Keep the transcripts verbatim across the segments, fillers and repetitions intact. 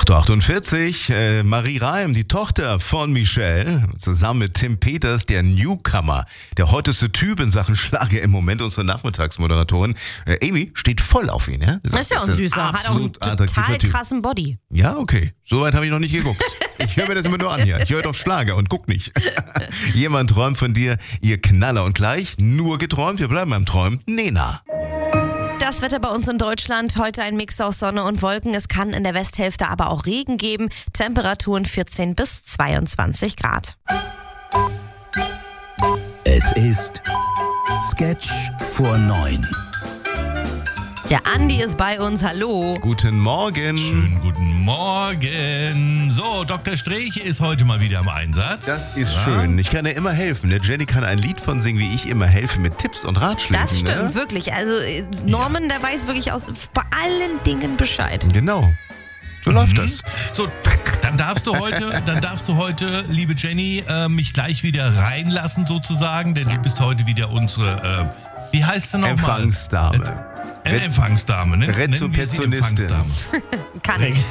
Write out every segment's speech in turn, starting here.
acht Uhr achtundvierzig, äh, Marie Reim, die Tochter von Michelle, zusammen mit Tim Peters, der Newcomer, der hotteste Typ in Sachen Schlager im Moment, unsere Nachmittagsmoderatorin. Äh, Amy steht voll auf ihn, ja? Das ist ja ein Süßer, hat auch einen total krassen Body. Ja, okay. Soweit habe ich noch nicht geguckt. Ich höre mir das immer nur an hier. Ich höre doch Schlager und guck nicht. Jemand träumt von dir, ihr Knaller. Und gleich, nur geträumt, wir bleiben beim Träumen, Nena. Das Wetter bei uns in Deutschland, heute ein Mix aus Sonne und Wolken. Es kann in der Westhälfte aber auch Regen geben. Temperaturen vierzehn bis zweiundzwanzig Grad. Es ist Sketch vor neun. Der Andi ist bei uns, hallo. Guten Morgen. Schönen guten Morgen. So, Doktor Streche ist heute mal wieder im Einsatz. Das ist ja schön. Ich kann ja immer helfen. Der Jenny kann ein Lied von singen, wie ich immer helfe, mit Tipps und Ratschlägen. Das stimmt, ne? wirklich. Also Norman, ja. der weiß wirklich aus bei allen Dingen Bescheid. Genau. So mhm. läuft das. So, dann darfst du heute, dann darfst du heute, liebe Jenny, äh, mich gleich wieder reinlassen sozusagen, denn ja. du bist heute wieder unsere, äh, wie heißt sie nochmal? Empfangsdame. Eine Empfangsdame, ne? Rezeptionistin. Kann ich.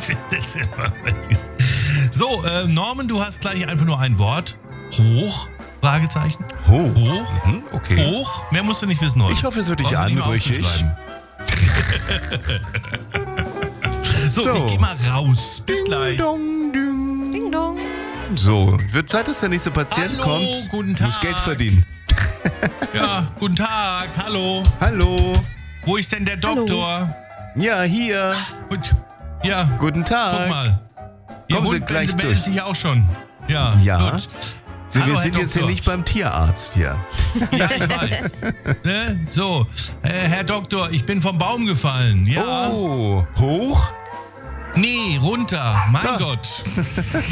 So, äh, Norman, du hast gleich einfach nur ein Wort. Hoch, Fragezeichen. Hoch. Hoch, mhm, okay. Hoch, mehr musst du nicht wissen heute. Ich hoffe, es wird dich anrüchig. so, so, ich geh mal raus. Bis Ding gleich. Dong, ding. Ding dong. So, wird Zeit, dass der nächste Patient Hallo, kommt. Guten Tag. Muss Geld verdienen. Ja, guten Tag, hallo. Hallo. Wo ist denn der Doktor? Hallo. Ja, hier. Gut. Ja. Guten Tag. Guck mal. Ihr Kommen Sie Hund gleich meldet durch. sich auch schon. Ja. Ja. Gut. Sie, Hallo, wir Herr sind jetzt hier Doktor. nicht beim Tierarzt hier. Ja, ich weiß. Ne? So, äh, Herr Doktor, ich bin vom Baum gefallen. Ja. Oh, hoch? Nee, runter. Mein Ah. Gott.